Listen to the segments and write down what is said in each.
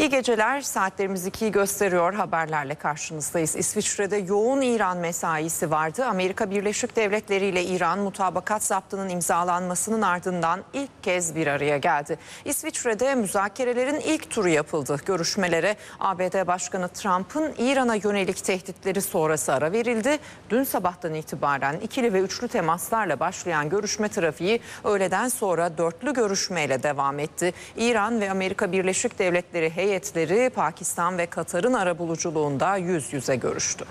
İyi geceler. Saatlerimiz 2'yi gösteriyor. Haberlerle karşınızdayız. İsviçre'de yoğun İran mesaisi vardı. Amerika Birleşik Devletleri ile İran mutabakat zaptının imzalanmasının ardından ilk kez bir araya geldi. İsviçre'de müzakerelerin ilk turu yapıldı. Görüşmelere ABD Başkanı Trump'ın İran'a yönelik tehditleri sonrası ara verildi. Dün sabahtan itibaren ikili ve üçlü temaslarla başlayan görüşme trafiği öğleden sonra dörtlü görüşmeyle devam etti. İran ve Amerika Birleşik Devletleri heyetleri Pakistan ve Katar'ın arabuluculuğunda yüz yüze görüştü.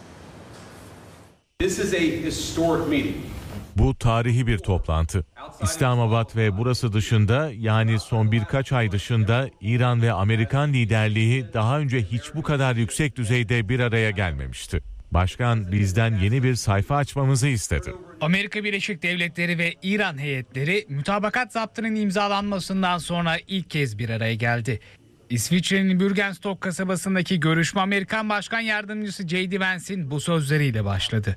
Bu tarihi bir toplantı. İslamabad ve burası dışında, yani son birkaç ay dışında İran ve Amerikan liderliği daha önce hiç bu kadar yüksek düzeyde bir araya gelmemişti. Başkan bizden yeni bir sayfa açmamızı istedi. Amerika Birleşik Devletleri ve İran heyetleri mutabakat zaptının imzalanmasından sonra ilk kez bir araya geldi. İsviçre'nin Bürgenstock kasabasındaki görüşme Amerikan Başkan Yardımcısı J.D. Vance'in bu sözleriyle başladı.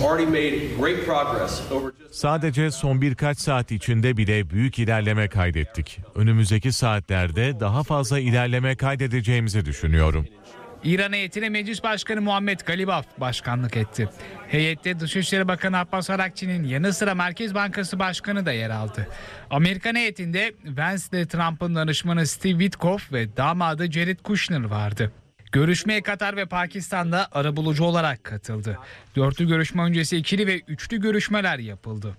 Sadece son birkaç saat içinde bile büyük ilerleme kaydettik. Önümüzdeki saatlerde daha fazla ilerleme kaydedeceğimizi düşünüyorum. İran heyetine Meclis Başkanı Muhammed Galibaf başkanlık etti. Heyette Dışişleri Bakanı Abbas Arakçı'nın yanı sıra Merkez Bankası Başkanı da yer aldı. Amerikan heyetinde Vance ile Trump'ın danışmanı Steve Witkoff ve damadı Jared Kushner vardı. Görüşmeye Katar ve Pakistan'da arabulucu olarak katıldı. Dörtlü görüşme öncesi ikili ve üçlü görüşmeler yapıldı.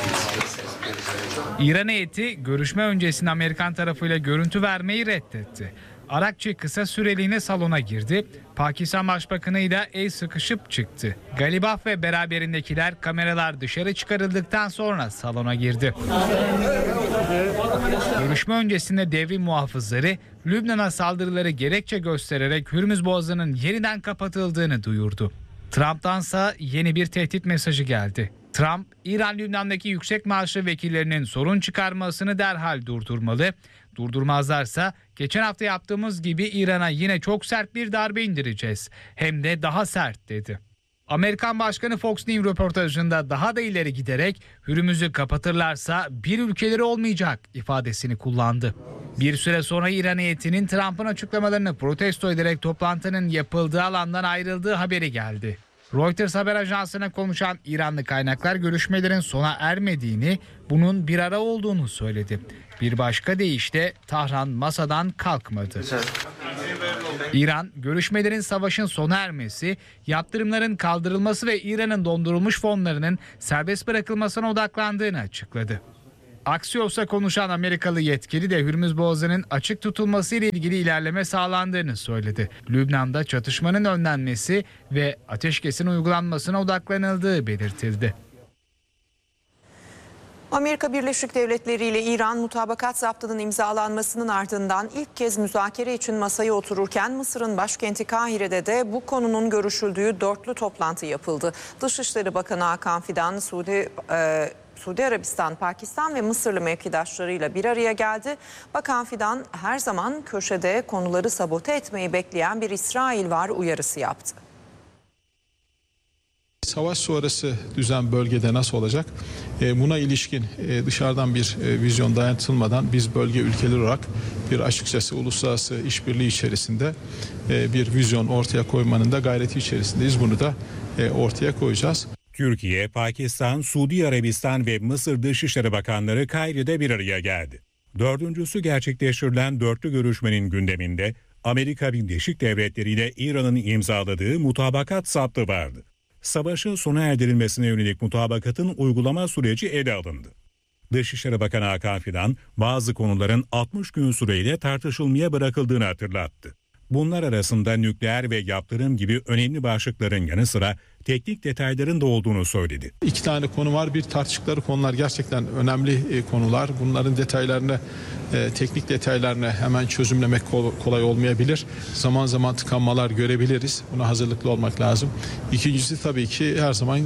İran heyeti görüşme öncesinde Amerikan tarafıyla görüntü vermeyi reddetti. Arakçı kısa süreliğine salona girdi. Pakistan Başbakanı'yla el sıkışıp çıktı. Galibaf ve beraberindekiler kameralar dışarı çıkarıldıktan sonra salona girdi. Görüşme öncesinde devrim muhafızları Lübnan'a saldırıları gerekçe göstererek Hürmüz Boğazı'nın yeniden kapatıldığını duyurdu. Trump'tansa yeni bir tehdit mesajı geldi. Trump, İran Lübnan'daki yüksek maaşlı vekillerinin sorun çıkarmasını derhal durdurmalı. Durdurmazlarsa geçen hafta yaptığımız gibi İran'a yine çok sert bir darbe indireceğiz. Hem de daha sert dedi. Amerikan Başkanı Fox News röportajında daha da ileri giderek Hürmüz'ü kapatırlarsa bir ülkeleri olmayacak ifadesini kullandı. Bir süre sonra İran heyetinin Trump'ın açıklamalarını protesto ederek toplantının yapıldığı alandan ayrıldığı haberi geldi. Reuters haber ajansına konuşan İranlı kaynaklar görüşmelerin sona ermediğini, bunun bir ara olduğunu söyledi. Bir başka deyişle Tahran masadan kalkmadı. İran, görüşmelerin savaşın sona ermesi, yaptırımların kaldırılması ve İran'ın dondurulmuş fonlarının serbest bırakılmasına odaklandığını açıkladı. Axios'a konuşan Amerikalı yetkili de Hürmüz Boğazı'nın açık tutulması ile ilgili ilerleme sağlandığını söyledi. Lübnan'da çatışmanın önlenmesi ve ateşkesin uygulanmasına odaklanıldığı belirtildi. Amerika Birleşik Devletleri ile İran mutabakat zaptının imzalanmasının ardından ilk kez müzakere için masaya otururken Mısır'ın başkenti Kahire'de de bu konunun görüşüldüğü dörtlü toplantı yapıldı. Dışişleri Bakanı Hakan Fidan, Suudi Arabistan, Pakistan ve Mısırlı mevkidaşlarıyla bir araya geldi. Bakan Fidan her zaman köşede konuları sabote etmeyi bekleyen bir İsrail var uyarısı yaptı. Savaş sonrası düzen bölgede nasıl olacak? Buna ilişkin dışarıdan bir vizyon dayatılmadan biz bölge ülkeler olarak bir açıkçası uluslararası işbirliği içerisinde bir vizyon ortaya koymanın da gayreti içerisindeyiz. Bunu da ortaya koyacağız. Türkiye, Pakistan, Suudi Arabistan ve Mısır Dışişleri Bakanları Kahire'de bir araya geldi. Dördüncüsü gerçekleştirilen dörtlü görüşmenin gündeminde Amerika Birleşik Devletleri ile İran'ın imzaladığı mutabakat zaptı vardı. Savaşın sona erdirilmesine yönelik mutabakatın uygulama süreci ele alındı. Dışişleri Bakanı Hakan Fidan bazı konuların 60 gün süreyle tartışılmaya bırakıldığını hatırlattı. Bunlar arasında nükleer ve yaptırım gibi önemli başlıkların yanı sıra teknik detayların da olduğunu söyledi. 2 tane konu var. Bir, tartıştıkları konular gerçekten önemli konular. Bunların detaylarını, teknik detaylarını hemen çözümlemek kolay olmayabilir. Zaman zaman tıkanmalar görebiliriz. Buna hazırlıklı olmak lazım. İkincisi tabii ki her zaman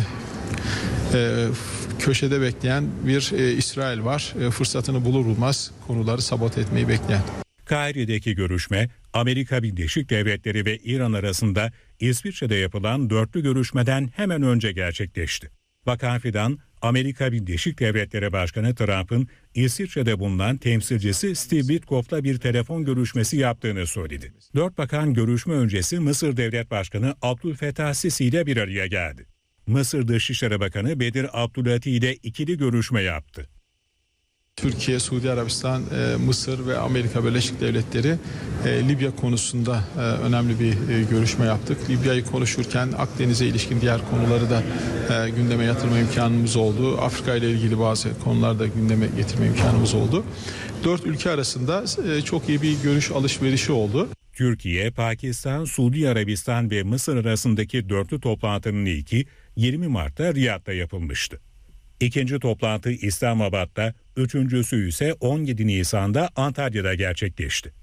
köşede bekleyen bir İsrail var. Fırsatını bulur bulmaz konuları sabote etmeyi bekleyen. Kahire'deki görüşme Amerika Birleşik Devletleri ve İran arasında İsviçre'de yapılan dörtlü görüşmeden hemen önce gerçekleşti. Bakan Fidan, Amerika Birleşik Devletleri Başkanı Trump'ın İsviçre'de bulunan temsilcisi Steve Witkoff'la bir telefon görüşmesi yaptığını söyledi. 4 bakan görüşme öncesi Mısır Devlet Başkanı Abdülfettah Sisi ile bir araya geldi. Mısır Dışişleri Bakanı Bedir Abdülati ile ikili görüşme yaptı. Türkiye, Suudi Arabistan, Mısır ve Amerika Birleşik Devletleri Libya konusunda önemli bir görüşme yaptık. Libya'yı konuşurken Akdeniz'e ilişkin diğer konuları da gündeme yatırma imkanımız oldu. Afrika ile ilgili bazı konuları da gündeme getirme imkanımız oldu. 4 ülke arasında çok iyi bir görüş alışverişi oldu. Türkiye, Pakistan, Suudi Arabistan ve Mısır arasındaki dörtlü toplantının ilki 20 Mart'ta Riyad'da yapılmıştı. İkinci toplantı İslamabad'da, üçüncüsü ise 17 Nisan'da Antalya'da gerçekleşti.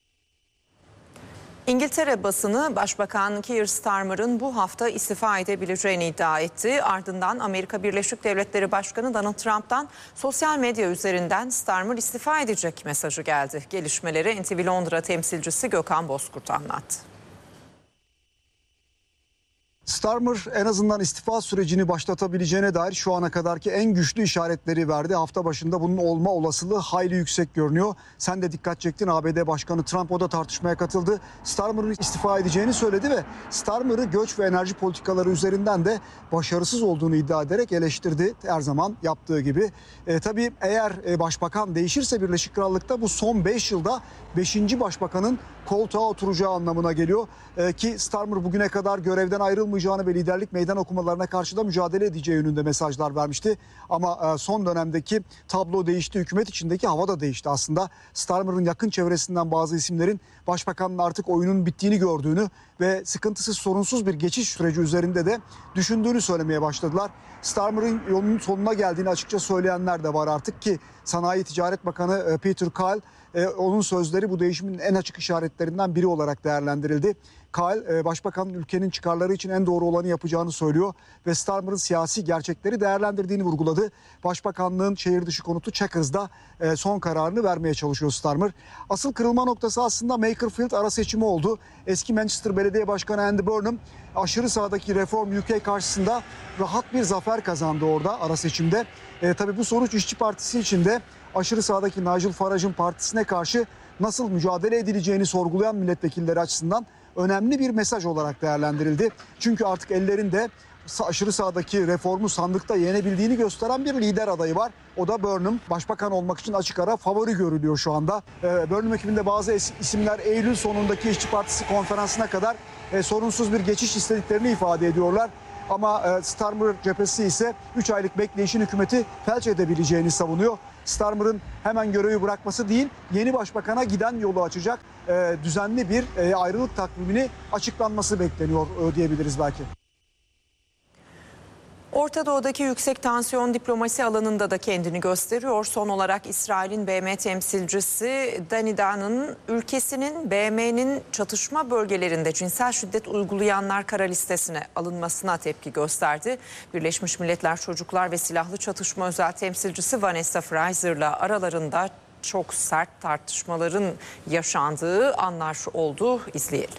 İngiltere basını Başbakan Keir Starmer'ın bu hafta istifa edebileceğini iddia etti. Ardından Amerika Birleşik Devletleri Başkanı Donald Trump'tan sosyal medya üzerinden Starmer istifa edecek mesajı geldi. Gelişmeleri NTV Londra temsilcisi Gökhan Bozkurt anlattı. Starmer en azından istifa sürecini başlatabileceğine dair şu ana kadarki en güçlü işaretleri verdi. Hafta başında bunun olma olasılığı hayli yüksek görünüyor. Sen de dikkat çektin, ABD Başkanı Trump o da tartışmaya katıldı. Starmer'ın istifa edeceğini söyledi ve Starmer'ı göç ve enerji politikaları üzerinden de başarısız olduğunu iddia ederek eleştirdi. Her zaman yaptığı gibi. Tabii eğer başbakan değişirse Birleşik Krallık'ta bu son 5 yılda 5. başbakanın koltuğa oturacağı anlamına geliyor. Ki Starmer bugüne kadar görevden ayrılmayacağını ve liderlik meydan okumalarına karşı da mücadele edeceği yönünde mesajlar vermişti. Ama son dönemdeki tablo değişti. Hükümet içindeki hava da değişti aslında. Starmer'ın yakın çevresinden bazı isimlerin başbakanın artık oyunun bittiğini gördüğünü ve sıkıntısız sorunsuz bir geçiş süreci üzerinde de düşündüğünü söylemeye başladılar. Starmer'ın yolunun sonuna geldiğini açıkça söyleyenler de var artık ki Sanayi Ticaret Bakanı Peter Kyle onun sözleri bu değişimin en açık işaretlerinden biri olarak değerlendirildi. Kyle, başbakanın ülkenin çıkarları için en doğru olanı yapacağını söylüyor ve Starmer'ın siyasi gerçekleri değerlendirdiğini vurguladı. Başbakanlığın şehir dışı konutu Chequers'da son kararını vermeye çalışıyor Starmer. Asıl kırılma noktası aslında Makerfield ara seçimi oldu. Eski Manchester Belediye Başkanı Andy Burnham aşırı sağdaki Reform UK karşısında rahat bir zafer kazandı orada ara seçimde. Tabii bu sonuç İşçi Partisi için de aşırı sağdaki Nigel Farage'ın partisine karşı nasıl mücadele edileceğini sorgulayan milletvekilleri açısından önemli bir mesaj olarak değerlendirildi. Çünkü artık ellerinde aşırı sağdaki reformu sandıkta yenebildiğini gösteren bir lider adayı var. O da Burnham. Başbakan olmak için açık ara favori görülüyor şu anda. Burnham ekibinde bazı isimler Eylül sonundaki İşçi Partisi konferansına kadar sorunsuz bir geçiş istediklerini ifade ediyorlar. Ama Starmer cephesi ise 3 aylık bekleyişin hükümeti felç edebileceğini savunuyor. Starmer'ın hemen görevi bırakması değil, yeni başbakana giden yolu açacak düzenli bir ayrılık takvimini açıklanması bekleniyor diyebiliriz belki. Orta Doğu'daki yüksek tansiyon diplomasi alanında da kendini gösteriyor. Son olarak İsrail'in BM temsilcisi Dani Dahn'ın ülkesinin BM'nin çatışma bölgelerinde cinsel şiddet uygulayanlar kara listesine alınmasına tepki gösterdi. Birleşmiş Milletler Çocuklar ve Silahlı Çatışma Özel Temsilcisi Vanessa Fraser'la aralarında çok sert tartışmaların yaşandığı anlar oldu. İzleyelim.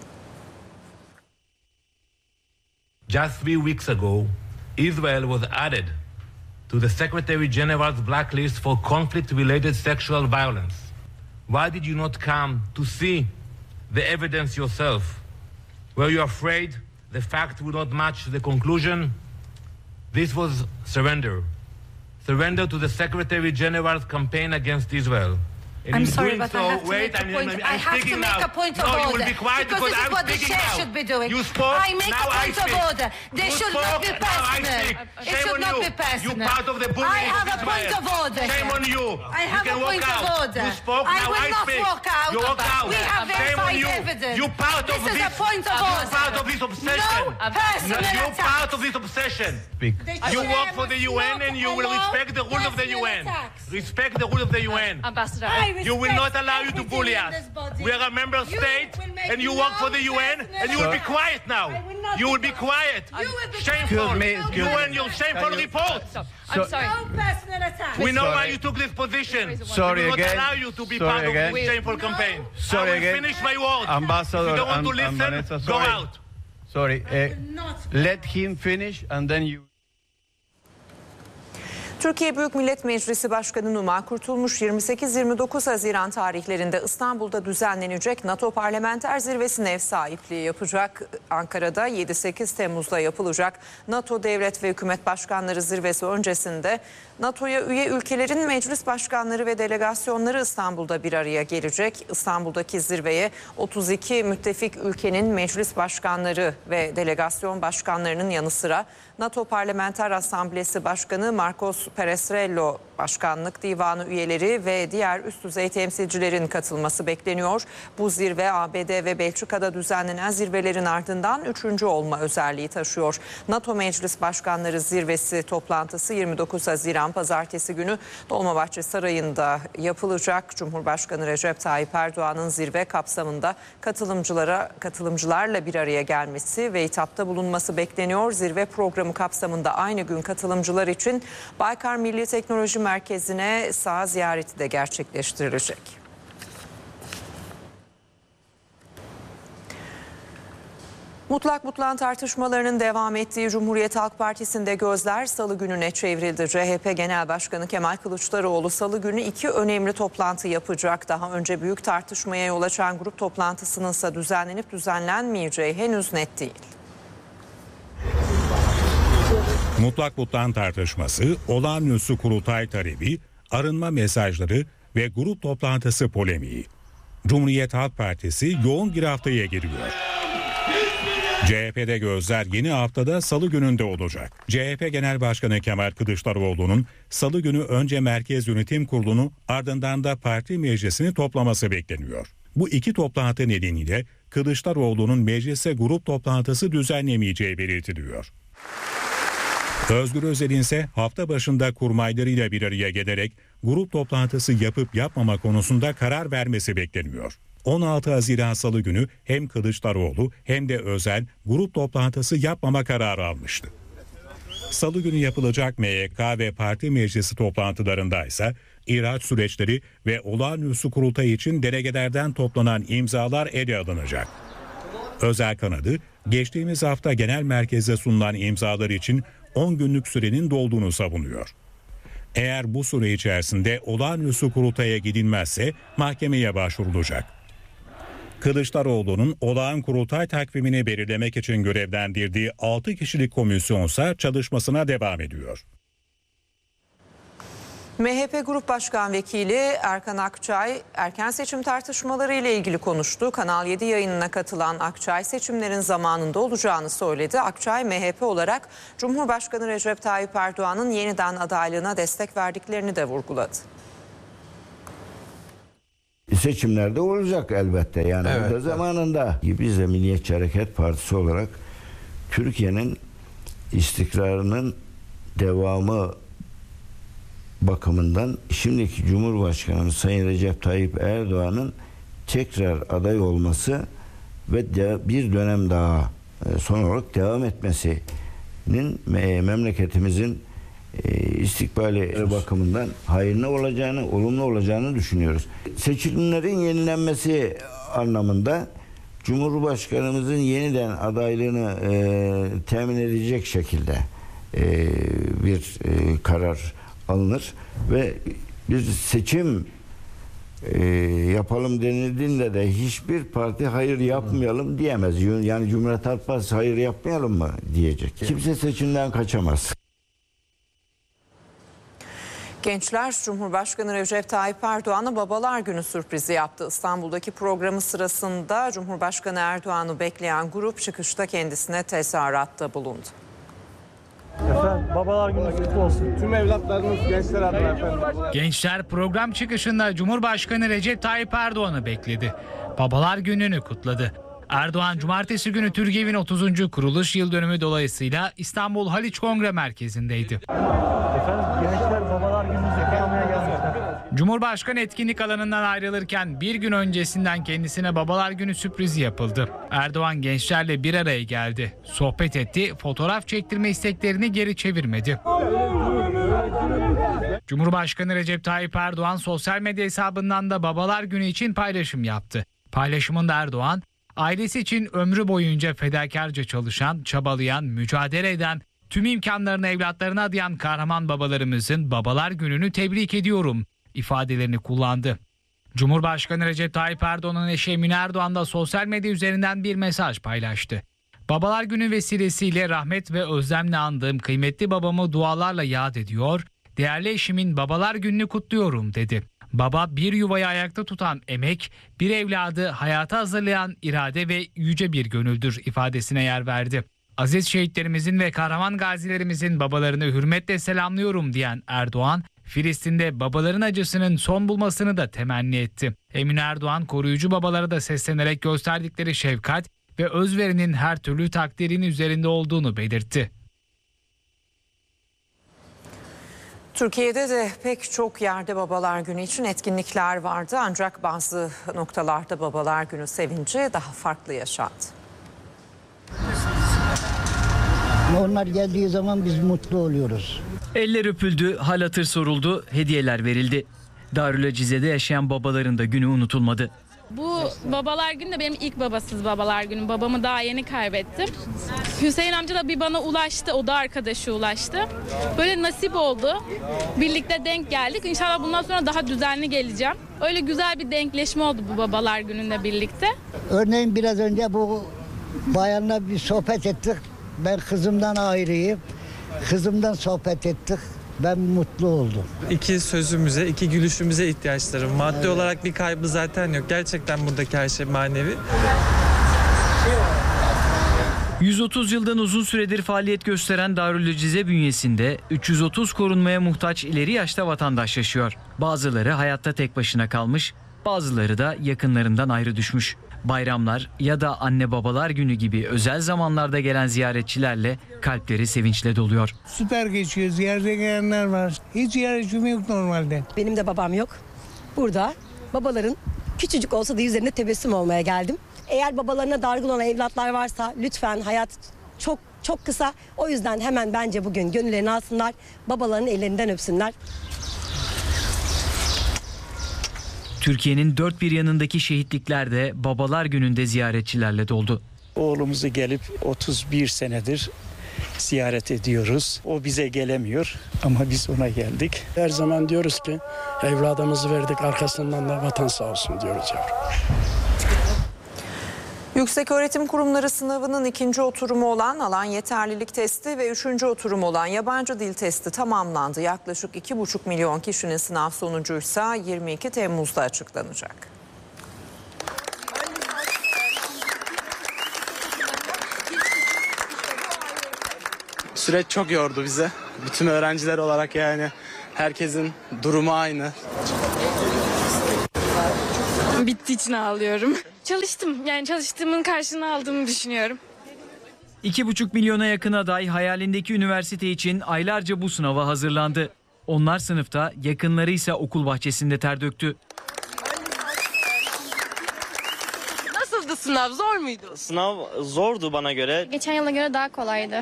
Just 3 weeks ago, Israel was added to the Secretary General's blacklist for conflict-related sexual violence. Why did you not come to see the evidence yourself? Were you afraid the fact would not match the conclusion? This was surrender. Surrender to the Secretary General's campaign against Israel. I'm sorry, but I have to make a point. I have to make a point of order. You will be quiet because this is what the chair should be doing. You spoke. I make a point of order. They should not be personal. It should not be personal. You part of the bullying. I have a point of order. Shame on you. I have a point of order. You spoke. I will not walk out. You walk out. We have verified evidence. You part of this. This is a point of order. You part of this obsession. No personal You attack. part of this obsession. You work for the UN and you will respect the rules of the UN. Respect the rules of the UN. Ambassador, you will not allow you to bully us. We are a member state and you work for the UN and you will be quiet now. You will be quiet. Shameful. You and your shameful reports. I'm sorry. No personal attack. We know why you took this position. Sorry we will again. not allow you to be part of this shameful campaign. Sorry I will again. finish my words. Ambassador, if you don't want to listen, Vanessa, go sorry. out. Sorry. Let him finish and then you... Türkiye Büyük Millet Meclisi Başkanı Numan Kurtulmuş 28-29 Haziran tarihlerinde İstanbul'da düzenlenecek NATO Parlamenter Zirvesi'ne ev sahipliği yapacak. Ankara'da 7-8 Temmuz'da yapılacak NATO Devlet ve Hükümet Başkanları Zirvesi öncesinde NATO'ya üye ülkelerin meclis başkanları ve delegasyonları İstanbul'da bir araya gelecek. İstanbul'daki zirveye 32 müttefik ülkenin meclis başkanları ve delegasyon başkanlarının yanı sıra NATO Parlamenter Asamblesi Başkanı Marcos Perestrello, Başkanlık Divanı üyeleri ve diğer üst düzey temsilcilerin katılması bekleniyor. Bu zirve ABD ve Belçika'da düzenlenen zirvelerin ardından 3. olma özelliği taşıyor. NATO Meclis Başkanları Zirvesi toplantısı 29 Haziran Pazartesi günü Dolmabahçe Sarayı'nda yapılacak. Cumhurbaşkanı Recep Tayyip Erdoğan'ın zirve kapsamında katılımcılarla bir araya gelmesi ve hitapta bulunması bekleniyor. Zirve programı kapsamında aynı gün katılımcılar için Baykar Milli Teknoloji Merkezi'ne saha ziyareti de gerçekleştirilecek. Mutlak tartışmalarının devam ettiği Cumhuriyet Halk Partisi'nde gözler Salı gününe çevrildi. CHP Genel Başkanı Kemal Kılıçdaroğlu Salı günü 2 önemli toplantı yapacak. Daha önce büyük tartışmaya yol açan grup toplantısının ise düzenlenip düzenlenmeyeceği henüz net değil. Mutlak tartışması, olağanüstü kurultay talebi, arınma mesajları ve grup toplantısı polemiği. Cumhuriyet Halk Partisi yoğun bir haftaya giriyor. CHP'de gözler yeni haftada Salı gününde olacak. CHP Genel Başkanı Kemal Kılıçdaroğlu'nun Salı günü önce Merkez Yönetim Kurulu'nu ardından da parti meclisini toplaması bekleniyor. Bu 2 toplantı nedeniyle Kılıçdaroğlu'nun meclise grup toplantısı düzenlemeyeceği belirtiliyor. Özgür Özel'in ise hafta başında kurmaylarıyla bir araya gelerek grup toplantısı yapıp yapmama konusunda karar vermesi bekleniyor. 16 Haziran Salı günü hem Kılıçdaroğlu hem de Özel grup toplantısı yapmama kararı almıştı. Salı günü yapılacak MYK ve parti meclisi toplantılarında ise ihraç süreçleri ve olağanüstü kurultay için delegelerden toplanan imzalar ele alınacak. Özel kanadı geçtiğimiz hafta genel merkezde sunulan imzalar için 10 günlük sürenin dolduğunu savunuyor. Eğer bu süre içerisinde olağanüstü kurultaya gidilmezse mahkemeye başvurulacak. Kılıçdaroğlu'nun olağan kurultay takvimini belirlemek için görevlendirdiği 6 kişilik komisyonsa çalışmasına devam ediyor. MHP Grup Başkan Vekili Erkan Akçay erken seçim tartışmaları ile ilgili konuştu. Kanal 7 yayınına katılan Akçay seçimlerin zamanında olacağını söyledi. Akçay MHP olarak Cumhurbaşkanı Recep Tayyip Erdoğan'ın yeniden adaylığına destek verdiklerini de vurguladı. Seçimlerde olacak elbette yani evet, da zamanında. Biz de Milliyetçi Hareket Partisi olarak Türkiye'nin istikrarının devamı bakımından şimdiki Cumhurbaşkanımız Sayın Recep Tayyip Erdoğan'ın tekrar aday olması ve bir dönem daha son olarak devam etmesinin memleketimizin istikbali bakımından hayırlı olacağını, olumlu olacağını düşünüyoruz. Seçimlerin yenilenmesi anlamında Cumhurbaşkanımızın yeniden adaylığını temin edecek şekilde bir karar alınır ve bir seçim yapalım denildiğinde de hiçbir parti hayır yapmayalım diyemez. Yani Cumhuriyet Halk Partisi hayır yapmayalım mı diyecek. Kimse seçimden kaçamaz. Gençler Cumhurbaşkanı Recep Tayyip Erdoğan'a Babalar Günü sürprizi yaptı. İstanbul'daki programı sırasında Cumhurbaşkanı Erdoğan'ı bekleyen grup çıkışta kendisine tezahüratta bulundu. Efendim, Babalar Günü kutlu olsun. Tüm evlatlarınız gençler adına efendim. Gençler program çıkışında Cumhurbaşkanı Recep Tayyip Erdoğan'ı bekledi. Babalar Günü'nü kutladı. Erdoğan cumartesi günü Türgev'in 30. kuruluş yıl dönümü dolayısıyla İstanbul Haliç Kongre Merkezi'ndeydi. Efendim, gençler Babalar Günü'nüzü kutlamaya gelmişler. Cumhurbaşkanı etkinlik alanından ayrılırken bir gün öncesinden kendisine Babalar Günü sürprizi yapıldı. Erdoğan gençlerle bir araya geldi. Sohbet etti, fotoğraf çektirme isteklerini geri çevirmedi. Cumhurbaşkanı Recep Tayyip Erdoğan sosyal medya hesabından da Babalar Günü için paylaşım yaptı. Paylaşımında Erdoğan, ailesi için ömrü boyunca fedakarca çalışan, çabalayan, mücadele eden Tüm imkanlarını evlatlarına adayan kahraman babalarımızın Babalar Günü'nü tebrik ediyorum ifadelerini kullandı. Cumhurbaşkanı Recep Tayyip Erdoğan'ın eşi Emine Erdoğan da sosyal medya üzerinden bir mesaj paylaştı. Babalar Günü vesilesiyle rahmet ve özlemle andığım kıymetli babamı dualarla yad ediyor, değerli eşimin Babalar Günü'nü kutluyorum dedi. Baba bir yuvayı ayakta tutan emek, bir evladı hayata hazırlayan irade ve yüce bir gönüldür ifadesine yer verdi. Aziz şehitlerimizin ve kahraman gazilerimizin babalarını hürmetle selamlıyorum diyen Erdoğan, Filistin'de babaların acısının son bulmasını da temenni etti. Emine Erdoğan koruyucu babalara da seslenerek gösterdikleri şefkat ve özverinin her türlü takdirin üzerinde olduğunu belirtti. Türkiye'de de pek çok yerde Babalar Günü için etkinlikler vardı ancak bazı noktalarda Babalar Günü sevinci daha farklı yaşandı. Onlar geldiği zaman biz mutlu oluyoruz. Eller öpüldü, hal hatır soruldu, hediyeler verildi. Darülacize'de yaşayan babaların da günü unutulmadı. Bu Babalar Günü de benim ilk babasız Babalar Günüm. Babamı daha yeni kaybettim. Hüseyin amca da bir bana ulaştı, o da arkadaşı ulaştı. Böyle nasip oldu. Birlikte denk geldik. İnşallah bundan sonra daha düzenli geleceğim. Öyle güzel bir denkleşme oldu bu Babalar Günü'nde birlikte. Örneğin biraz önce bu bayanla bir sohbet ettik. Ben kızımdan ayrıyım. Kızımdan sohbet ettik. Ben mutlu oldum. İki sözümüze, iki gülüşümüze ihtiyaçları. Maddi olarak bir kaybı zaten yok. Gerçekten buradaki her şey manevi. 130 yıldan uzun süredir faaliyet gösteren Darülacize bünyesinde 330 korunmaya muhtaç ileri yaşta vatandaş yaşıyor. Bazıları hayatta tek başına kalmış, bazıları da yakınlarından ayrı düşmüş. Bayramlar ya da anne babalar günü gibi özel zamanlarda gelen ziyaretçilerle kalpleri sevinçle doluyor. Süper geçiyor. Ziyarete gelenler var. Hiç ziyaretçim yok normalde. Benim de babam yok. Burada babaların küçücük olsa da yüzlerinde tebessüm olmaya geldim. Eğer babalarına dargın olan evlatlar varsa lütfen, hayat çok kısa. O yüzden hemen bence bugün gönüllerini alsınlar. Babalarının ellerinden öpsünler. Türkiye'nin dört bir yanındaki şehitlikler de Babalar Günü'nde ziyaretçilerle doldu. Oğlumuzu gelip 31 senedir ziyaret ediyoruz. O bize gelemiyor ama biz ona geldik. Her zaman diyoruz ki evladımızı verdik, arkasından da vatan sağ olsun diyoruz yavrum. Yükseköğretim Kurumları sınavının ikinci oturumu olan alan yeterlilik testi ve üçüncü oturumu olan yabancı dil testi tamamlandı. Yaklaşık 2,5 milyon kişinin sınav sonucuysa 22 Temmuz'da açıklanacak. Süreç çok yordu bize. Bütün öğrenciler olarak yani herkesin durumu aynı. Bittiği için ağlıyorum. Çalıştım. Yani çalıştığımın karşılığını aldığımı düşünüyorum. 2,5 milyona yakın aday hayalindeki üniversite için aylarca bu sınava hazırlandı. Onlar sınıfta, yakınları ise okul bahçesinde ter döktü. Nasıldı sınav? Zor muydu? Sınav zordu bana göre. Geçen yıla göre daha kolaydı.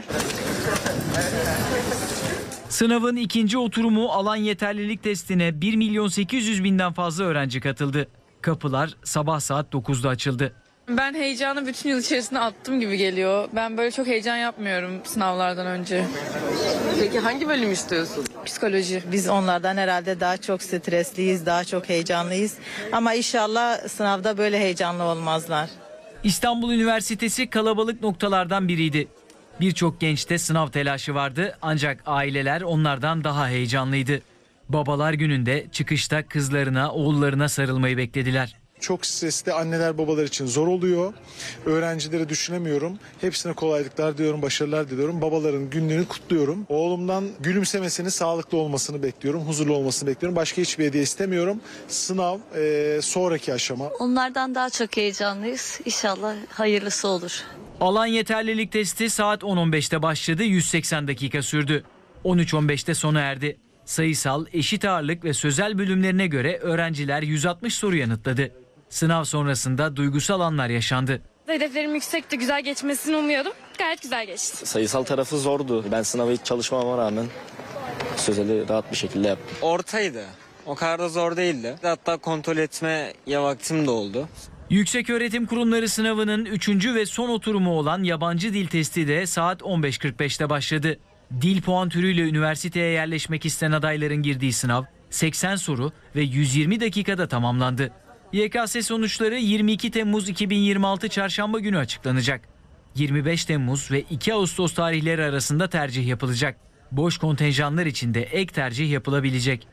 Sınavın ikinci oturumu alan yeterlilik testine 1.800.000'den fazla öğrenci katıldı. Kapılar sabah saat 9'da açıldı. Ben heyecanı bütün yıl içerisinde attım gibi geliyor. Ben böyle çok heyecan yapmıyorum sınavlardan önce. Peki hangi bölüm istiyorsun? Psikoloji. Biz onlardan herhalde daha çok stresliyiz, daha çok heyecanlıyız. Ama inşallah sınavda böyle heyecanlı olmazlar. İstanbul Üniversitesi kalabalık noktalardan biriydi. Birçok gençte sınav telaşı vardı ancak aileler onlardan daha heyecanlıydı. Babalar Günü'nde çıkışta kızlarına, oğullarına sarılmayı beklediler. Çok stresli, anneler babalar için zor oluyor. Öğrencileri düşünemiyorum. Hepsine kolaylıklar diyorum, başarılar diliyorum. Babaların gününü kutluyorum. Oğlumdan gülümsemesini, sağlıklı olmasını bekliyorum, huzurlu olmasını bekliyorum. Başka hiçbir hediye istemiyorum. Sınav sonraki aşama. Onlardan daha çok heyecanlıyız. İnşallah hayırlısı olur. Alan yeterlilik testi saat 10.15'te başladı, 180 dakika sürdü. 13.15'te sona erdi. Sayısal, eşit ağırlık ve sözel bölümlerine göre öğrenciler 160 soru yanıtladı. Sınav sonrasında duygusal anlar yaşandı. Hedeflerim yüksekti, güzel geçmesini umuyordum. Gayet güzel geçti. Sayısal tarafı zordu. Ben sınava hiç çalışmama rağmen sözeli rahat bir şekilde yaptım. Ortaydı. O kadar da zor değildi. Hatta kontrol etmeye vaktim de oldu. Yükseköğretim Kurumları sınavının 3. ve son oturumu olan yabancı dil testi de saat 15.45'te başladı. Dil puan türüyle üniversiteye yerleşmek isteyen adayların girdiği sınav 80 soru ve 120 dakikada tamamlandı. YKS sonuçları 22 Temmuz 2026 Çarşamba günü açıklanacak. 25 Temmuz ve 2 Ağustos tarihleri arasında tercih yapılacak. Boş kontenjanlar için de ek tercih yapılabilecek.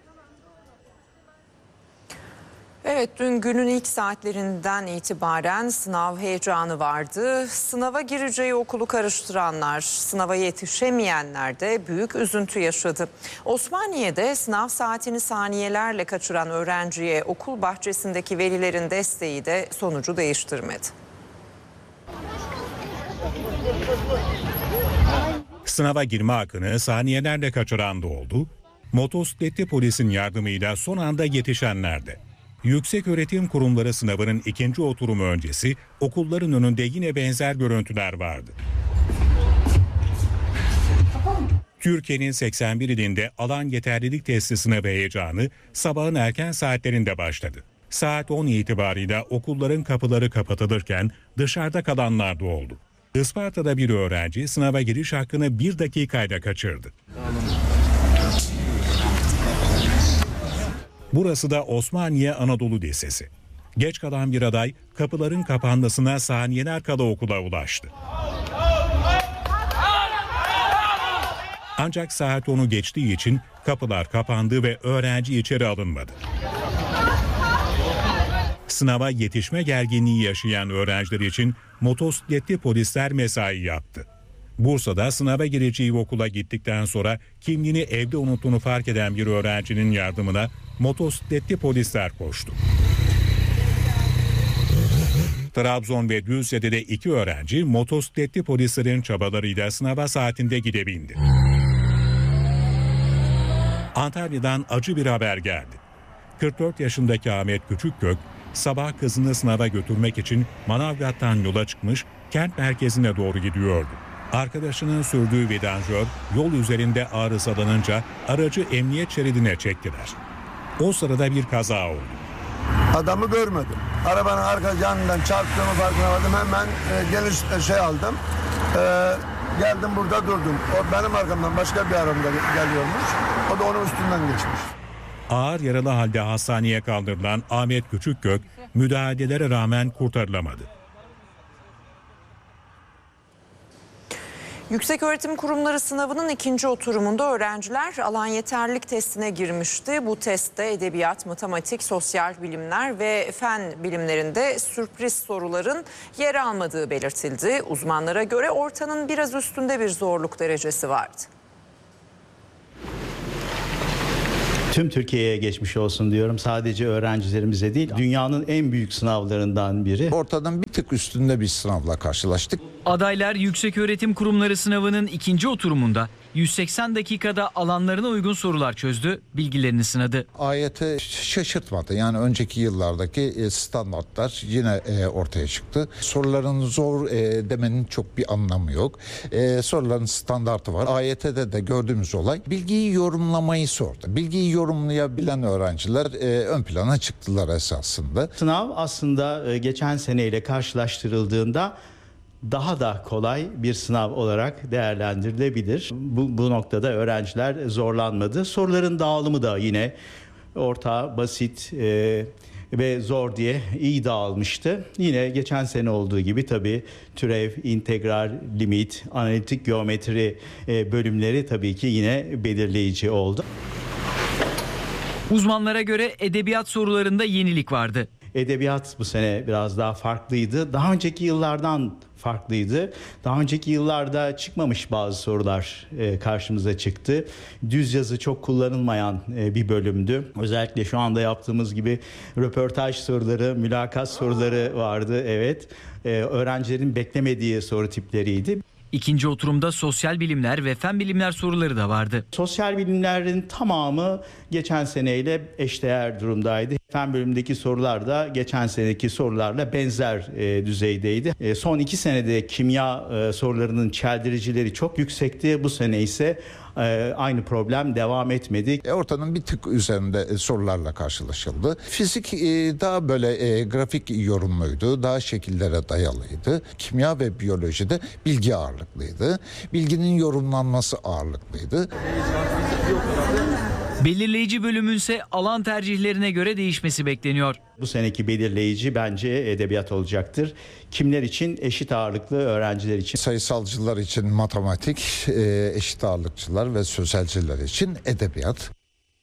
Evet, dün günün ilk saatlerinden itibaren sınav heyecanı vardı. Sınava gireceği okulu karıştıranlar, sınava yetişemeyenler de büyük üzüntü yaşadı. Osmaniye'de sınav saatini saniyelerle kaçıran öğrenciye okul bahçesindeki velilerin desteği de sonucu değiştirmedi. Sınava girme hakkını saniyelerle kaçıran da oldu. Motosikletli polisin yardımıyla son anda yetişenler de. Yükseköğretim kurumları sınavının ikinci oturumu öncesi okulların önünde yine benzer görüntüler vardı. Türkiye'nin 81 ilinde alan yeterlilik testi sınavı heyecanı sabahın erken saatlerinde başladı. Saat 10 itibarıyla okulların kapıları kapatılırken dışarıda kalanlar da oldu. Isparta'da bir öğrenci sınava giriş hakkını 1 dakikayla kaçırdı. Burası da Osmaniye Anadolu Lisesi. Geç kalan bir aday kapıların kapanmasına saniyeler kala okula ulaştı. Ancak saat 10'u geçtiği için kapılar kapandı ve öğrenci içeri alınmadı. Sınava yetişme gerginliği yaşayan öğrenciler için motosikletli polisler mesai yaptı. Bursa'da sınava gireceği okula gittikten sonra kimliğini evde unuttuğunu fark eden bir öğrencinin yardımına motosikletli polisler koştu. Trabzon ve Düzce'de de 2 öğrenci motosikletli polislerin çabalarıyla sınava saatinde gidebildi. Antalya'dan acı bir haber geldi. 44 yaşındaki Ahmet Küçükgök sabah kızını sınava götürmek için Manavgat'tan yola çıkmış, kent merkezine doğru gidiyordu. Arkadaşının sürdüğü vidanjör yol üzerinde arızalanınca aracı emniyet şeridine çektiler. O sırada bir kaza oldu. Adamı görmedim. Arabanın arka yanından çarptığımı farkına vardım. Hemen geniş aldım. Geldim burada durdum. O benim arkamdan başka bir araba geliyormuş. O da onun üstünden geçmiş. Ağır yaralı halde hastaneye kaldırılan Ahmet Küçükgök müdahalelere rağmen kurtarılamadı. Yükseköğretim Kurumları sınavının ikinci oturumunda öğrenciler alan yeterlilik testine girmişti. Bu testte edebiyat, matematik, sosyal bilimler ve fen bilimlerinde sürpriz soruların yer almadığı belirtildi. Uzmanlara göre ortanın biraz üstünde bir zorluk derecesi vardı. Tüm Türkiye'ye geçmiş olsun diyorum. Sadece öğrencilerimize değil, dünyanın en büyük sınavlarından biri. Ortadan bir tık üstünde bir sınavla karşılaştık. Adaylar Yükseköğretim Kurumları sınavının ikinci oturumunda 180 dakikada alanlarına uygun sorular çözdü, bilgilerini sınadı. AYT şaşırtmadı. Yani önceki yıllardaki standartlar yine ortaya çıktı. Soruların zor demenin çok bir anlamı yok. Soruların standartı var. AYT'de de gördüğümüz olay bilgiyi yorumlamayı sordu. Bilgiyi yorumlayabilen öğrenciler ön plana çıktılar esasında. Sınav aslında geçen seneyle karşılaştırıldığında daha da kolay bir sınav olarak değerlendirilebilir. Bu noktada öğrenciler zorlanmadı. Soruların dağılımı da yine orta, basit ve zor diye iyi dağılmıştı. Yine geçen sene olduğu gibi tabii türev, integral, limit, analitik geometri bölümleri tabii ki yine belirleyici oldu. Uzmanlara göre edebiyat sorularında yenilik vardı. Edebiyat bu sene biraz daha farklıydı. Daha önceki yıllardan farklıydı. Daha önceki yıllarda çıkmamış bazı sorular karşımıza çıktı. Düz yazı çok kullanılmayan bir bölümdü. Özellikle şu anda yaptığımız gibi röportaj soruları, mülakat soruları vardı. Evet, öğrencilerin beklemediği soru tipleriydi. İkinci oturumda sosyal bilimler ve fen bilimler soruları da vardı. Sosyal bilimlerin tamamı geçen seneyle eşdeğer durumdaydı. Fen bölümündeki sorular da geçen seneki sorularla benzer düzeydeydi. Son 2 senede kimya sorularının çeldiricileri çok yüksekti. Bu sene ise aynı problem devam etmedi. Ortanın bir tık üzerinde sorularla karşılaşıldı. Fizik daha böyle grafik yorumluydu, daha şekillere dayalıydı. Kimya ve biyolojide bilgi ağırlıklıydı. Bilginin yorumlanması ağırlıklıydı. Belirleyici bölümün ise alan tercihlerine göre değişmesi bekleniyor. Bu seneki belirleyici bence edebiyat olacaktır. Kimler için? Eşit ağırlıklı öğrenciler için. Sayısalcılar için matematik, eşit ağırlıkçılar ve sözelciler için edebiyat.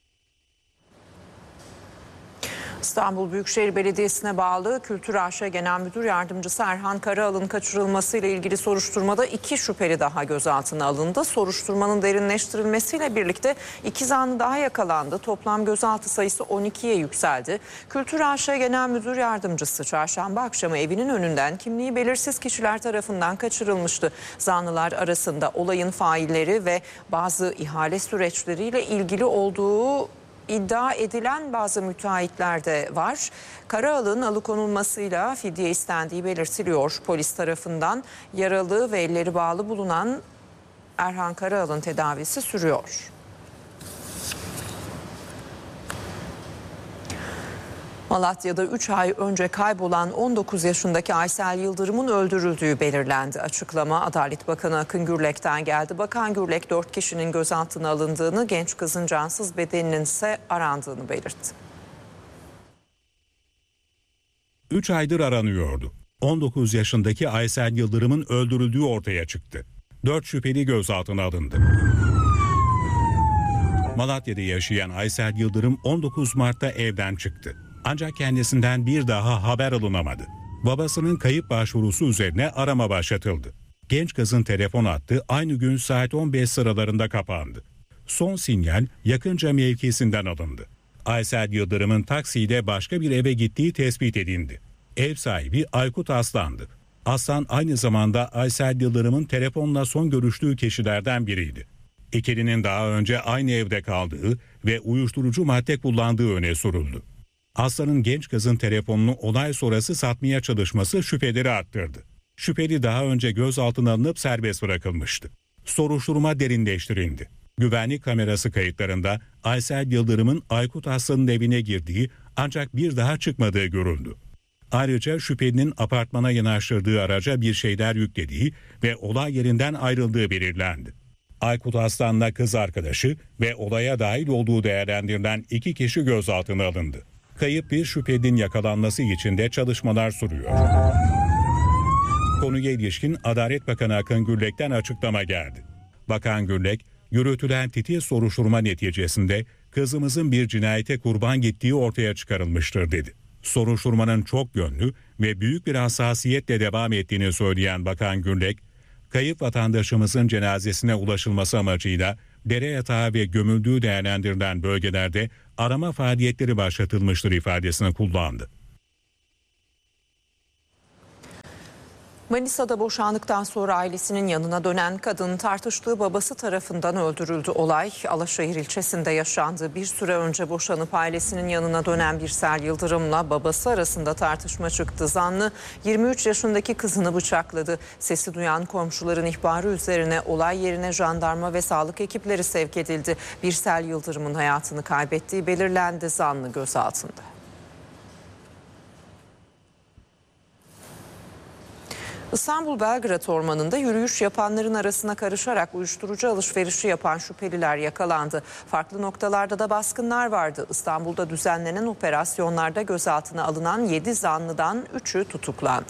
İstanbul Büyükşehir Belediyesi'ne bağlı Kültür AŞ Genel Müdür Yardımcısı Erhan Karaal'ın kaçırılmasıyla ilgili soruşturmada 2 şüpheli daha gözaltına alındı. Soruşturmanın derinleştirilmesiyle birlikte 2 zanlı daha yakalandı. Toplam gözaltı sayısı 12'ye yükseldi. Kültür AŞ Genel Müdür Yardımcısı çarşamba akşamı evinin önünden kimliği belirsiz kişiler tarafından kaçırılmıştı. Zanlılar arasında olayın failleri ve bazı ihale süreçleriyle ilgili olduğu İddia edilen bazı müteahhitler de var. Karaal'ın alıkonulmasıyla fidye istendiği belirtiliyor. Polis tarafından yaralı ve elleri bağlı bulunan Erhan Karaal'ın tedavisi sürüyor. Malatya'da 3 ay önce kaybolan 19 yaşındaki Aysel Yıldırım'ın öldürüldüğü belirlendi. Açıklama Adalet Bakanı Akın Gürlek'ten geldi. Bakan Gürlek 4 kişinin gözaltına alındığını, genç kızın cansız bedeninin ise arandığını belirtti. 3 aydır aranıyordu. 19 yaşındaki Aysel Yıldırım'ın öldürüldüğü ortaya çıktı. 4 şüpheli gözaltına alındı. Malatya'da yaşayan Aysel Yıldırım 19 Mart'ta evden çıktı. Ancak kendisinden bir daha haber alınamadı. Babasının kayıp başvurusu üzerine arama başlatıldı. Genç kızın telefon hattı aynı gün saat 15 sıralarında kapandı. Son sinyal yakınca mevkisinden alındı. Aysel Yıldırım'ın taksiyle başka bir eve gittiği tespit edildi. Ev sahibi Aykut Aslan'dı. Aslan aynı zamanda Aysel Yıldırım'ın telefonla son görüştüğü kişilerden biriydi. İkilinin daha önce aynı evde kaldığı ve uyuşturucu madde kullandığı öne sürüldü. Aslan'ın genç kızın telefonunu olay sonrası satmaya çalışması şüpheleri arttırdı. Şüpheli daha önce gözaltına alınıp serbest bırakılmıştı. Soruşturma derinleştirildi. Güvenlik kamerası kayıtlarında Aysel Yıldırım'ın Aykut Aslan'ın evine girdiği ancak bir daha çıkmadığı görüldü. Ayrıca şüphelinin apartmana yanaştırdığı araca bir şeyler yüklediği ve olay yerinden ayrıldığı belirlendi. Aykut Aslan'la kız arkadaşı ve olaya dahil olduğu değerlendirilen 2 kişi gözaltına alındı. Kayıp bir şüphelinin yakalanması için de çalışmalar sürüyor. Konuya ilişkin Adalet Bakanı Akın Gürlek'ten açıklama geldi. Bakan Gürlek, yürütülen titiz soruşturma neticesinde kızımızın bir cinayete kurban gittiği ortaya çıkarılmıştır dedi. Soruşturmanın çok yönlü ve büyük bir hassasiyetle devam ettiğini söyleyen Bakan Gürlek, kayıp vatandaşımızın cenazesine ulaşılması amacıyla dere yatağı ve gömüldüğü değerlendirilen bölgelerde arama faaliyetleri başlatılmıştır ifadesini kullandı. Manisa'da boşandıktan sonra ailesinin yanına dönen kadın tartıştığı babası tarafından öldürüldü. Olay Alaşehir ilçesinde yaşandı. Bir süre önce boşanıp ailesinin yanına dönen Birsel Yıldırım'la babası arasında tartışma çıktı. Zanlı 23 yaşındaki kızını bıçakladı. Sesi duyan komşuların ihbarı üzerine olay yerine jandarma ve sağlık ekipleri sevk edildi. Birsel Yıldırım'ın hayatını kaybettiği belirlendi. Zanlı gözaltında. İstanbul Belgrad Ormanı'nda yürüyüş yapanların arasına karışarak uyuşturucu alışverişi yapan şüpheliler yakalandı. Farklı noktalarda da baskınlar vardı. İstanbul'da düzenlenen operasyonlarda gözaltına alınan 7 zanlıdan 3'ü tutuklandı.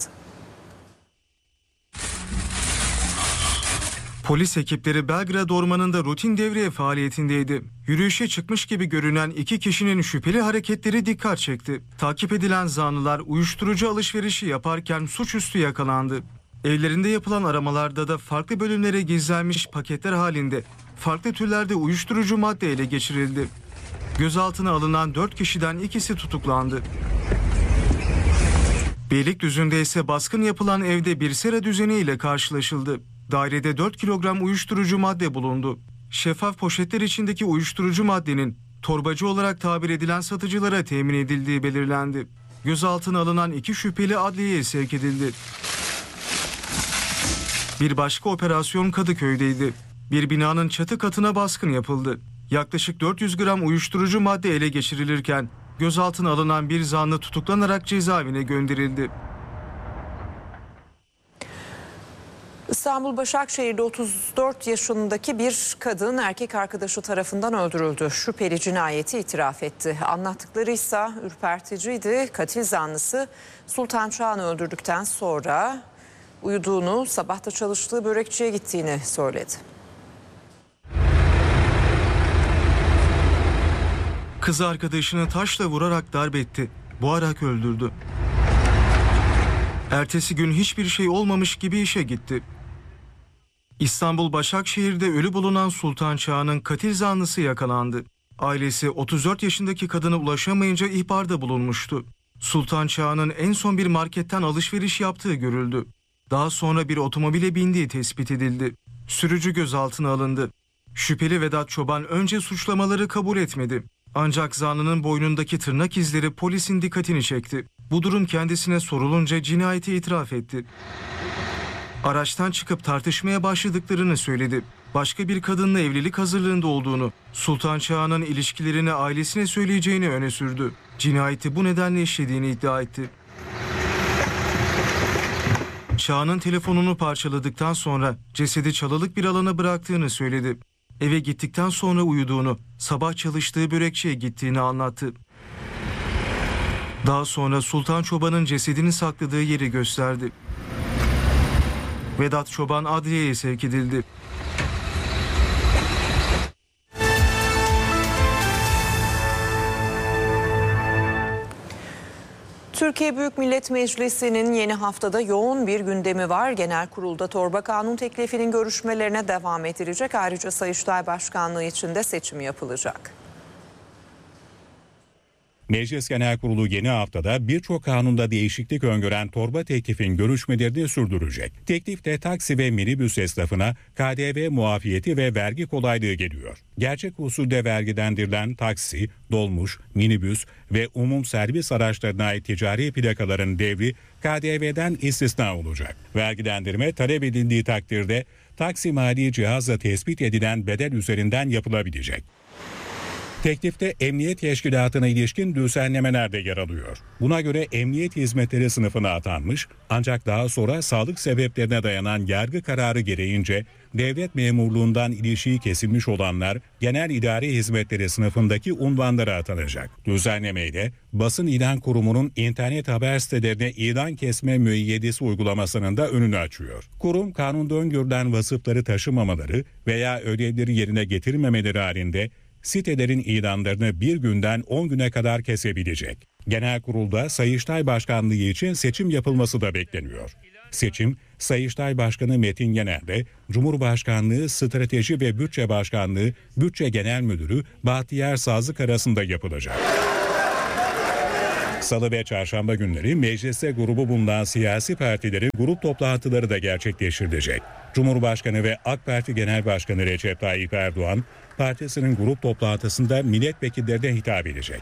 Polis ekipleri Belgrad Ormanı'nda rutin devriye faaliyetindeydi. Yürüyüşe çıkmış gibi görünen 2 kişinin şüpheli hareketleri dikkat çekti. Takip edilen zanlılar uyuşturucu alışverişi yaparken suçüstü yakalandı. Evlerinde yapılan aramalarda da farklı bölümlere gizlenmiş paketler halinde farklı türlerde uyuşturucu madde ele geçirildi. Gözaltına alınan 4 kişiden ikisi tutuklandı. Beylikdüzü'nde ise baskın yapılan evde bir sera düzeniyle karşılaşıldı. Dairede 4 kilogram uyuşturucu madde bulundu. Şeffaf poşetler içindeki uyuşturucu maddenin torbacı olarak tabir edilen satıcılara temin edildiği belirlendi. Gözaltına alınan 2 şüpheli adliyeye sevk edildi. Bir başka operasyon Kadıköy'deydi. Bir binanın çatı katına baskın yapıldı. Yaklaşık 400 gram uyuşturucu madde ele geçirilirken gözaltına alınan bir zanlı tutuklanarak cezaevine gönderildi. İstanbul Başakşehir'de 34 yaşındaki bir kadın erkek arkadaşı tarafından öldürüldü. Şüpheli cinayeti itiraf etti. Anlattıkları ise ürperticiydi. Katil zanlısı Sultan Çağan'ı öldürdükten sonra uyuduğunu, sabahta çalıştığı börekçiye gittiğini söyledi. Kız arkadaşını taşla vurarak darp etti. Boğarak öldürdü. Ertesi gün hiçbir şey olmamış gibi işe gitti. İstanbul Başakşehir'de ölü bulunan Sultan Çağan'ın katil zanlısı yakalandı. Ailesi 34 yaşındaki kadına ulaşamayınca ihbarda bulunmuştu. Sultan Çağan'ın en son bir marketten alışveriş yaptığı görüldü. Daha sonra bir otomobile bindiği tespit edildi. Sürücü gözaltına alındı. Şüpheli Vedat Çoban önce suçlamaları kabul etmedi. Ancak zanlının boynundaki tırnak izleri polisin dikkatini çekti. Bu durum kendisine sorulunca cinayeti itiraf etti. Araçtan çıkıp tartışmaya başladıklarını söyledi. Başka bir kadınla evlilik hazırlığında olduğunu, Sultan Çağan'ın ilişkilerini ailesine söyleyeceğini öne sürdü. Cinayeti bu nedenle işlediğini iddia etti. Çağan'ın telefonunu parçaladıktan sonra cesedi çalılık bir alana bıraktığını söyledi. Eve gittikten sonra uyuduğunu, sabah çalıştığı börekçiye gittiğini anlattı. Daha sonra Sultan Çoban'ın cesedini sakladığı yeri gösterdi. Vedat Çoban adliyeye sevk edildi. Türkiye Büyük Millet Meclisi'nin yeni haftada yoğun bir gündemi var. Genel Kurul'da torba kanun teklifinin görüşmelerine devam edilecek. Ayrıca Sayıştay Başkanlığı için de seçim yapılacak. Meclis Genel Kurulu yeni haftada birçok kanunda değişiklik öngören torba teklifin görüşmelerini sürdürecek. Teklifte taksi ve minibüs esnafına KDV muafiyeti ve vergi kolaylığı geliyor. Gerçek usulde vergilendirilen taksi, dolmuş, minibüs ve umum servis araçlarına ait ticari plakaların devri KDV'den istisna olacak. Vergilendirme talep edildiği takdirde taksi mali cihazla tespit edilen bedel üzerinden yapılabilecek. Teklifte emniyet teşkilatına ilişkin düzenlemeler de yer alıyor. Buna göre emniyet hizmetleri sınıfına atanmış ancak daha sonra sağlık sebeplerine dayanan yargı kararı gereğince devlet memurluğundan ilişiği kesilmiş olanlar genel idari hizmetleri sınıfındaki unvanlara atanacak. Düzenlemeyle basın ilan kurumunun internet haber sitelerine ilan kesme müeyyidesi uygulamasının da önünü açıyor. Kurum kanunda öngörülen vasıfları taşımamaları veya ödevleri yerine getirmemeleri halinde sitelerin ilanlarını bir günden 10 güne kadar kesebilecek. Genel Kurul'da Sayıştay Başkanlığı için seçim yapılması da bekleniyor. Seçim, Sayıştay Başkanı Metin Yener'le Cumhurbaşkanlığı Strateji ve Bütçe Başkanlığı Bütçe Genel Müdürü Bahtiyar Sazlık arasında yapılacak. Salı ve çarşamba günleri mecliste grubu bulunan siyasi partilerin grup toplantıları da gerçekleştirilecek. Cumhurbaşkanı ve AK Parti Genel Başkanı Recep Tayyip Erdoğan, partisinin grup toplantısında milletvekillerine hitap edecek.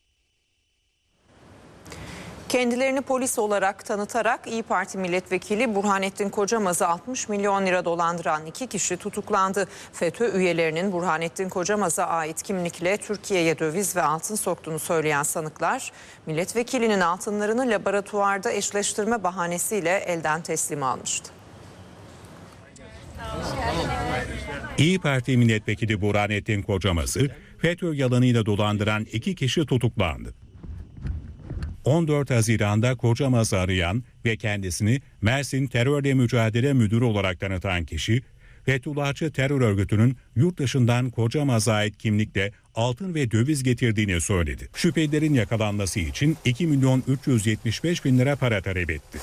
Kendilerini polis olarak tanıtarak İYİ Parti milletvekili Burhanettin Kocamaz'ı 60 milyon lira dolandıran 2 kişi tutuklandı. FETÖ üyelerinin Burhanettin Kocamaz'a ait kimlikle Türkiye'ye döviz ve altın soktuğunu söyleyen sanıklar, milletvekilinin altınlarını laboratuvarda eşleştirme bahanesiyle elden teslim almıştı. İYİ Parti milletvekili Burhanettin Kocamaz'ı FETÖ yalanıyla dolandıran 2 kişi tutuklandı. 14 Haziran'da Kocamaz'ı arayan ve kendisini Mersin Terörle Mücadele Müdürü olarak tanıtan kişi, Fethullahçı terör örgütünün yurt dışından Kocamaz'a ait kimlikle altın ve döviz getirdiğini söyledi. Şüphelilerin yakalanması için 2.375.000 lira para talep etti.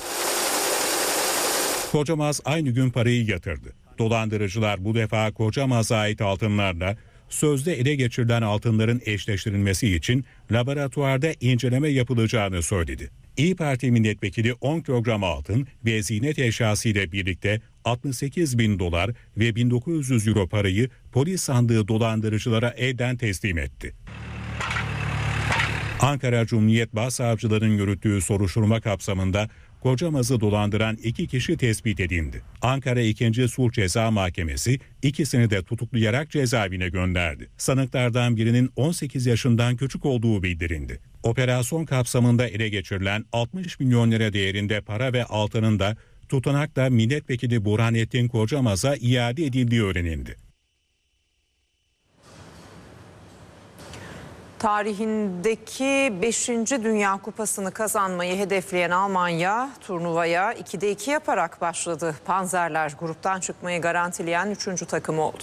Kocamaz aynı gün parayı yatırdı. Dolandırıcılar bu defa Kocamaz'a ait altınlarla sözde ele geçirilen altınların eşleştirilmesi için laboratuvarda inceleme yapılacağını söyledi. İYİ Parti milletvekili 10 kilogram altın ve ziynet eşyası ile birlikte 68.000 dolar ve 1900 euro parayı polis sandığı dolandırıcılara elden teslim etti. Ankara Cumhuriyet Başsavcılığı'nın yürüttüğü soruşturma kapsamında Kocamaz'ı dolandıran 2 kişi tespit edildi. Ankara 2. Sulh Ceza Mahkemesi ikisini de tutuklayarak cezaevine gönderdi. Sanıklardan birinin 18 yaşından küçük olduğu bildirildi. Operasyon kapsamında ele geçirilen 60 milyon lira değerinde para ve altının da tutanakla Milletvekili Burhanettin Kocamaz'a iade edildiği öğrenildi. Tarihindeki 5. Dünya Kupası'nı kazanmayı hedefleyen Almanya turnuvaya 2'de 2 yaparak başladı. Panzerler gruptan çıkmayı garantileyen 3. takım oldu.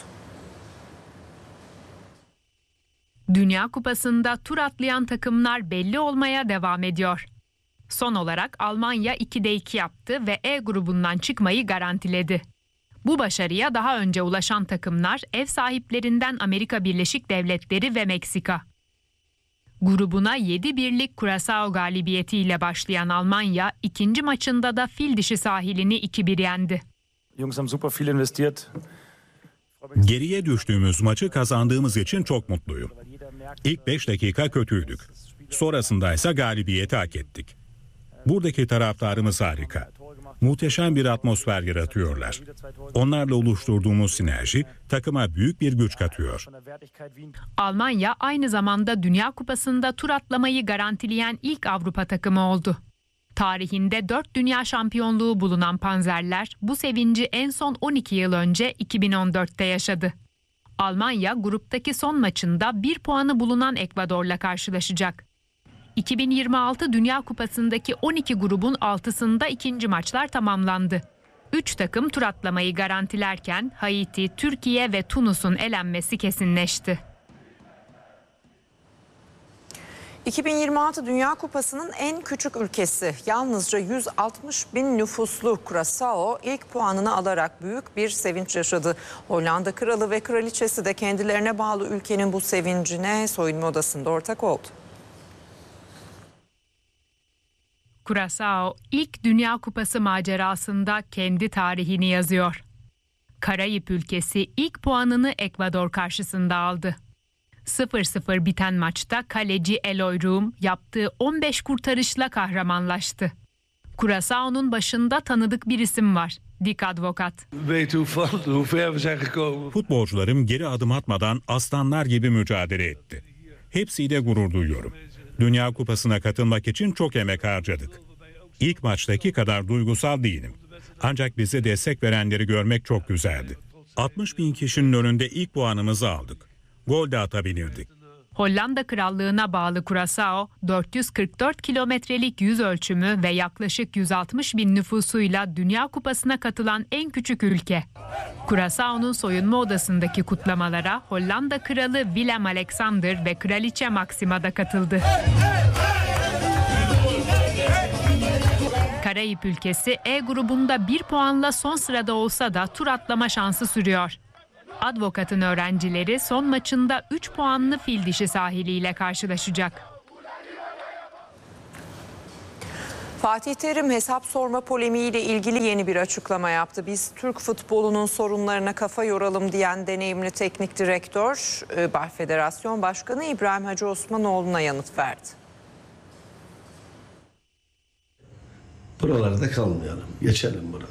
Dünya Kupası'nda tur atlayan takımlar belli olmaya devam ediyor. Son olarak Almanya 2'de 2 yaptı ve E grubundan çıkmayı garantiledi. Bu başarıya daha önce ulaşan takımlar ev sahiplerinden Amerika Birleşik Devletleri ve Meksika. Grubuna 7-1'lik Curaçao galibiyetiyle başlayan Almanya ikinci maçında da fil dişi sahilini 2-1 yendi. Geriye düştüğümüz maçı kazandığımız için çok mutluyum. İlk 5 dakika kötüydük. Sonrasında ise galibiyeti hak ettik. Buradaki taraftarımız harika. Muhteşem bir atmosfer yaratıyorlar. Onlarla oluşturduğumuz sinerji takıma büyük bir güç katıyor. Almanya aynı zamanda Dünya Kupası'nda tur atlamayı garantileyen ilk Avrupa takımı oldu. Tarihinde 4 dünya şampiyonluğu bulunan Panzerler bu sevinci en son 12 yıl önce 2014'te yaşadı. Almanya gruptaki son maçında 1 puanı bulunan Ekvador'la karşılaşacak. 2026 Dünya Kupası'ndaki 12 grubun 6'sında ikinci maçlar tamamlandı. 3 takım tur atlamayı garantilerken Haiti, Türkiye ve Tunus'un elenmesi kesinleşti. 2026 Dünya Kupası'nın en küçük ülkesi, yalnızca 160 bin nüfuslu Curaçao ilk puanını alarak büyük bir sevinç yaşadı. Hollanda kralı ve kraliçesi de kendilerine bağlı ülkenin bu sevincine soyunma odasında ortak oldu. Curaçao ilk Dünya Kupası macerasında kendi tarihini yazıyor. Karayip ülkesi ilk puanını Ekvador karşısında aldı. 0-0 biten maçta kaleci Eloy Rum yaptığı 15 kurtarışla kahramanlaştı. Curaçao'nun başında tanıdık bir isim var. Dick Advocat. Futbolcularım geri adım atmadan aslanlar gibi mücadele etti. Hepsiyle gurur duyuyorum. Dünya Kupası'na katılmak için çok emek harcadık. İlk maçtaki kadar duygusal değilim. Ancak bize destek verenleri görmek çok güzeldi. 60 bin kişinin önünde ilk puanımızı aldık. Gol de atabilirdik. Hollanda Krallığı'na bağlı Curaçao, 444 kilometrelik yüz ölçümü ve yaklaşık 160 bin nüfusuyla Dünya Kupası'na katılan en küçük ülke. Curaçao'nun soyunma odasındaki kutlamalara Hollanda Kralı Willem-Alexander ve Kraliçe Maxima da katıldı. Karayip ülkesi E grubunda 1 puanla son sırada olsa da tur atlama şansı sürüyor. Advokat'ın öğrencileri son maçında 3 puanlı fil dişi sahiliyle karşılaşacak. Fatih Terim hesap sorma polemiğiyle ilgili yeni bir açıklama yaptı. Biz Türk futbolunun sorunlarına kafa yoralım diyen deneyimli teknik direktör, Federasyon Başkanı İbrahim Hacı Osmanoğlu'na yanıt verdi. Buralarda kalmayalım, geçelim buraları.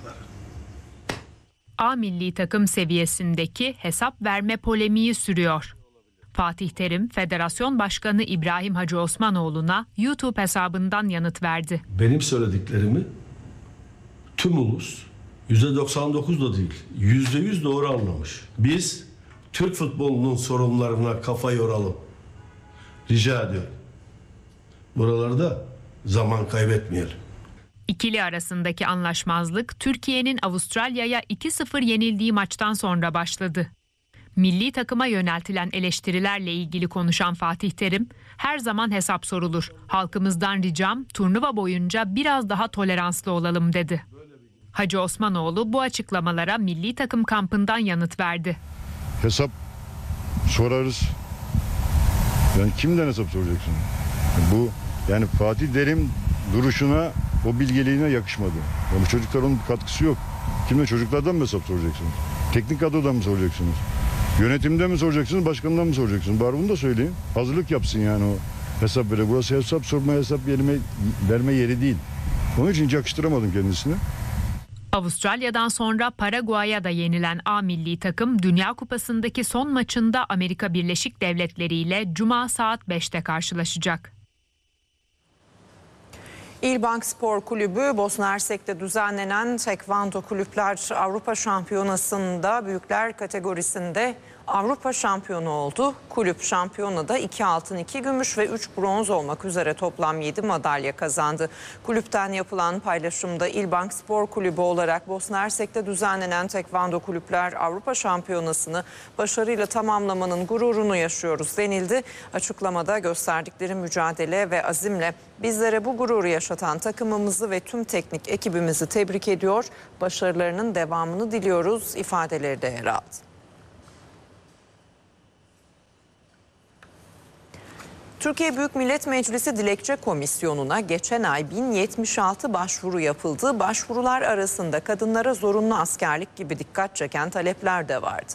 A milli takım seviyesindeki hesap verme polemiği sürüyor. Fatih Terim, Federasyon Başkanı İbrahim Hacı Osmanoğlu'na YouTube hesabından yanıt verdi. Benim söylediklerimi tüm ulus %99 da değil, %100 doğru anlamış. Biz Türk futbolunun sorunlarına kafa yoralım. Rica ediyorum. Buralarda zaman kaybetmeyelim. İkili arasındaki anlaşmazlık Türkiye'nin Avustralya'ya 2-0 yenildiği maçtan sonra başladı. Milli takıma yöneltilen eleştirilerle ilgili konuşan Fatih Terim, her zaman hesap sorulur. Halkımızdan ricam turnuva boyunca biraz daha toleranslı olalım dedi. Hacı Osmanoğlu bu açıklamalara milli takım kampından yanıt verdi. Hesap sorarız. Yani kimden hesap soracaksın? Bu yani Fatih Terim duruşuna, o bilgeliğine yakışmadı. Yani çocukların katkısı yok. Kimle, çocuklardan mı hesap soracaksınız? Teknik kadrodan mı soracaksınız? Yönetimden mi soracaksınız, başkanından mı soracaksınız? Bari bunu da söyleyin. Hazırlık yapsın yani o. hesap veriyor. Burası hesap sorma, hesap verme yeri değil. Onun için hiç yakıştıramadım kendisini. Avustralya'dan sonra Paraguay'a da yenilen A milli takım Dünya Kupası'ndaki son maçında Amerika Birleşik Devletleri ile Cuma saat 5'te karşılaşacak. İlbank Spor Kulübü Bosna Hersek'te düzenlenen Tekvando Kulüpler Avrupa Şampiyonası'nda büyükler kategorisinde Avrupa şampiyonu oldu. Kulüp şampiyonada 2 altın, 2 gümüş ve 3 bronz olmak üzere toplam 7 madalya kazandı. Kulüpten yapılan paylaşımda İlbank Spor Kulübü olarak Bosna Hersek'te düzenlenen Tekvando Kulüpler Avrupa Şampiyonası'nı başarıyla tamamlamanın gururunu yaşıyoruz denildi. Açıklamada gösterdikleri mücadele ve azimle bizlere bu gururu yaşatan takımımızı ve tüm teknik ekibimizi tebrik ediyor, başarılarının devamını diliyoruz ifadeleri de yer aldı. Türkiye Büyük Millet Meclisi Dilekçe Komisyonu'na geçen ay 1076 başvuru yapıldı. Başvurular arasında kadınlara zorunlu askerlik gibi dikkat çeken talepler de vardı.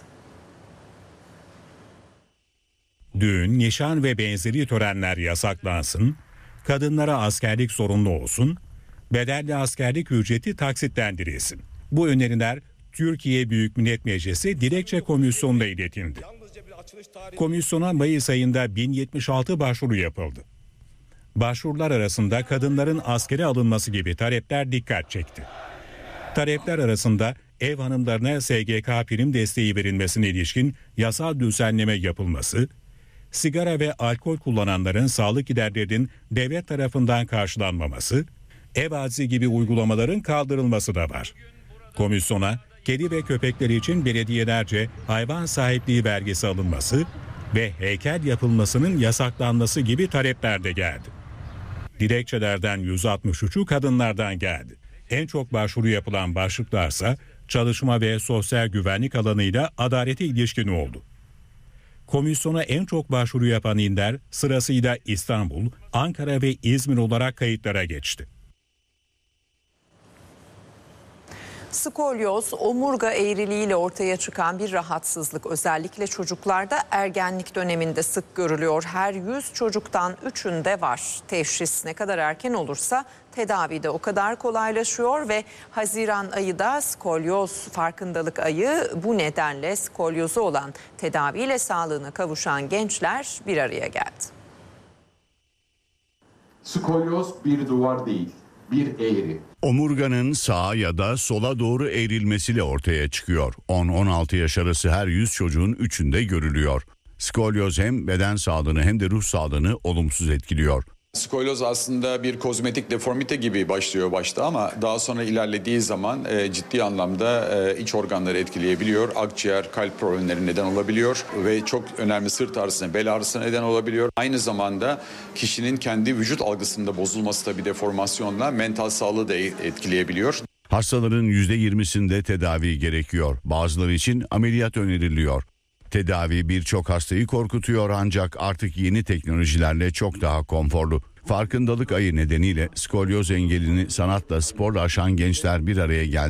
Düğün, nişan ve benzeri törenler yasaklansın, kadınlara askerlik zorunlu olsun, bedelli askerlik ücreti taksitlendirilsin. Bu öneriler Türkiye Büyük Millet Meclisi Dilekçe Komisyonu'na iletildi. Komisyona Mayıs ayında 1076 başvuru yapıldı. Başvurular arasında kadınların askere alınması gibi talepler dikkat çekti. Talepler arasında ev hanımlarına SGK prim desteği verilmesine ilişkin yasal düzenleme yapılması, sigara ve alkol kullananların sağlık giderlerinin devlet tarafından karşılanmaması, ev hadisi gibi uygulamaların kaldırılması da var. Komisyona kedi ve köpekleri için belediyelerce hayvan sahipliği belgesi alınması ve heykel yapılmasının yasaklanması gibi talepler de geldi. Dilekçelerden 163'ü kadınlardan geldi. En çok başvuru yapılan başlıklarsa çalışma ve sosyal güvenlik alanıyla adalete ilişkin oldu. Komisyona en çok başvuru yapan iller sırasıyla İstanbul, Ankara ve İzmir olarak kayıtlara geçti. Skolyoz, omurga eğriliğiyle ortaya çıkan bir rahatsızlık. Özellikle çocuklarda ergenlik döneminde sık görülüyor. Her 100 çocuktan 3'ünde var. Teşhis ne kadar erken olursa tedavi de o kadar kolaylaşıyor ve Haziran ayı da skolyoz farkındalık ayı. Bu nedenle skolyozu olan, tedaviyle sağlığına kavuşan gençler bir araya geldi. Skolyoz bir duvar değil, bir eğri. Omurganın sağa ya da sola doğru eğrilmesiyle ortaya çıkıyor. 10-16 yaş arası her 100 çocuğun 3'ünde görülüyor. Skolyoz hem beden sağlığını hem de ruh sağlığını olumsuz etkiliyor. Skolyoz aslında bir kozmetik deformite gibi başlıyor başta ama daha sonra ilerlediği zaman ciddi anlamda iç organları etkileyebiliyor. Akciğer, kalp problemleri neden olabiliyor ve çok önemli sırt ağrısına, bel ağrısına neden olabiliyor. Aynı zamanda kişinin kendi vücut algısında bozulması da bir deformasyonla mental sağlığı da etkileyebiliyor. Hastaların %20'sinde tedavi gerekiyor. Bazıları için ameliyat öneriliyor. Tedavi birçok hastayı korkutuyor ancak artık yeni teknolojilerle çok daha konforlu. Farkındalık ayı nedeniyle skolyoz engelini sanatla, sporla aşan gençler bir araya geldi.